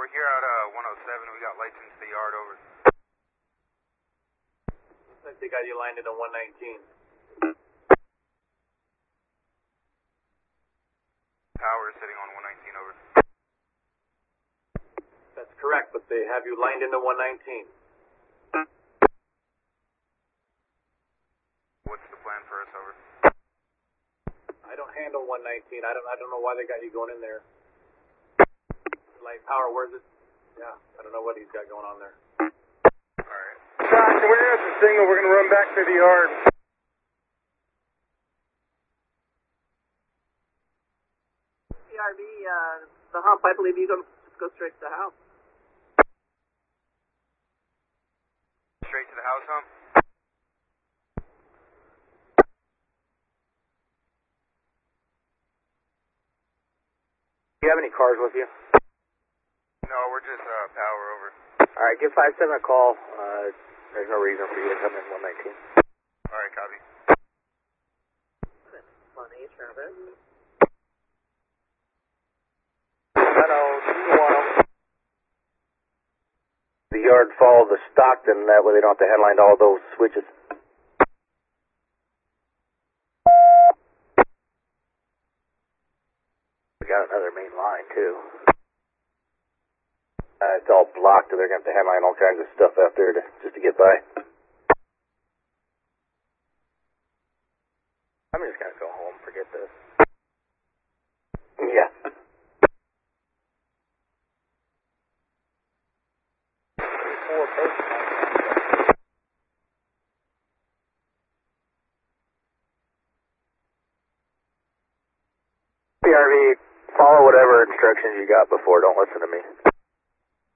we're here at 107. We got lights into the yard, over. Looks like they got you lined into 119. Power is sitting on 119, over. That's correct, but they have you lined into 119. What's the plan for us, over? I don't handle 119. I don't know why they got you going in there. Light power, where's it? Yeah, I don't know what he's got going on there. Alright. Josh, we're at the signal. We're going to run back to the yard. PRB, the hump, I believe you go straight to the house. Straight to the house, hump? Do you have any cars with you? No, we're just power, over. Alright, give 57 a call. There's no reason for you to come in 119. Alright, copy. 1-8, Travis. Hello, the yard follow the Stockton, that way they don't have to headline all those switches. We got another main line too. It's all blocked, they're going to have to headline all kinds of stuff out there just to get by. I'm just going to go home, forget this. Yeah. PRV, follow whatever instructions you got before, don't listen to me.